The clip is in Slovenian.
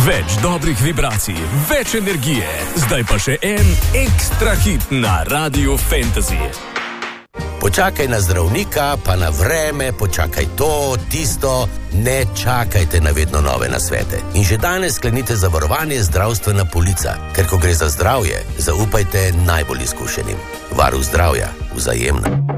Več dobrih vibracij, več energije. Zdaj pa še en ekstra hit na Radiu Fantasy. Počakaj na zdravnika, pa na vreme, počakaj to, tisto. Ne čakajte na vedno nove nasvete. In že danes sklenite zavarovanje zdravstvena polica, ker ko gre za zdravje, zaupajte najbolj izkušenim. Varuh zdravja, Vzajemno.